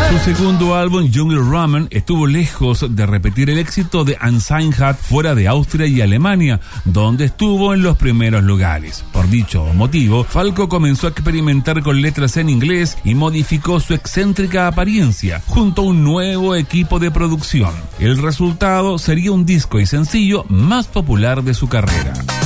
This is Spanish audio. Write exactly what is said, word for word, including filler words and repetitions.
Su segundo álbum, Jungle Ramen, estuvo lejos de repetir el éxito de Unseen Hat fuera de Austria y Alemania, donde estuvo en los primeros lugares. Por dicho motivo, Falco comenzó a experimentar con letras en inglés y modificó su excéntrica apariencia, junto a un nuevo equipo de producción. El resultado sería un disco y sencillo más popular de su carrera.